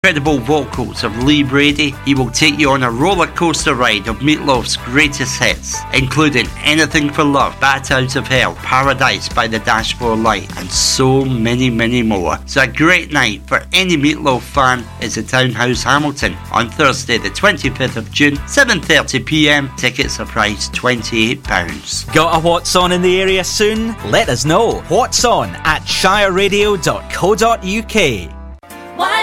incredible vocals of Lee Brady, he will take you on a roller coaster ride of Meat Loaf's greatest hits, including Anything for Love, Bat Out of Hell, Paradise by the Dashboard Light, and so many, many more. So a great night for any Meat Loaf fan is the Townhouse Hamilton on Thursday the 25th of June, 7:30pm. Tickets are priced £28. Got a What's On in the area soon? Let us know. What's On at shireradio.co.uk.